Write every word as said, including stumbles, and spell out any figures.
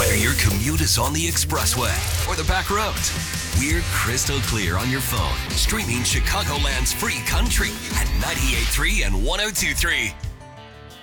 Whether your commute is on the expressway or the back roads, we're crystal clear on your phone, streaming Chicagoland's free country at ninety-eight point three and one oh two point three.